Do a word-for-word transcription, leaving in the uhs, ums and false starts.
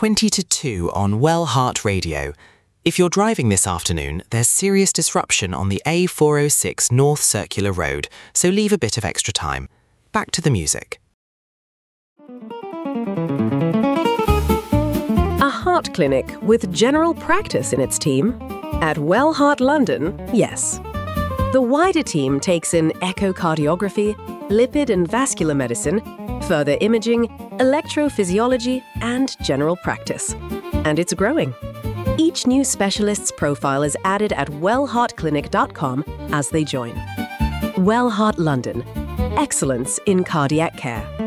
twenty to two on Well Heart Radio. If you're driving this afternoon, there's serious disruption on the A four oh six North Circular Road, so leave a bit of extra time. Back to the music. A heart clinic with general practice in its team? At Well Heart London, yes. The wider team takes in echocardiography, lipid and vascular medicine, further imaging, electrophysiology, and general practice. And it's growing. Each new specialist's profile is added at well heart clinic dot com as they join. Well Heart London. Excellence in cardiac care.